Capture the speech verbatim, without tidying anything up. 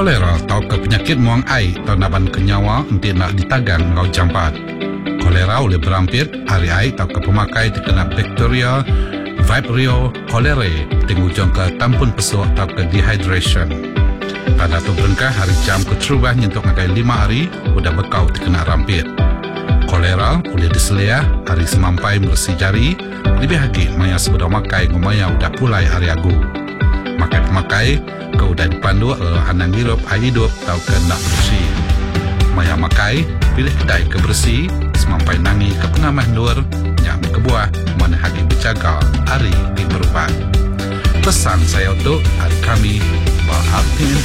Kolera atau ke penyakit muang air atau naban kenyawa untuk nak ditagang ngau jampat. Kolera oleh berampir hari air atau ke pemakai terkena bakteria Vibrio cholerae tingujung ke tampun pesuk atau ke dehydration. Pada tu berengkah hari jam keterubah nyentuk ngakai lima hari udah bekau terkena rampir. Kolera boleh diseliah hari semampai bersih jari lebih lagi maya sebeda makai ngumaya udah pulai hari agu. Makai pemakai ke udah dipandu eh, hanang hirup air hidup atau ke nak bersih. Maya makai pilih kedai ke bersih semampai nangi ke pengamah luar yang kebuah mana hagi berjaga hari di berubah. Pesan saya untuk hari kami bahagia.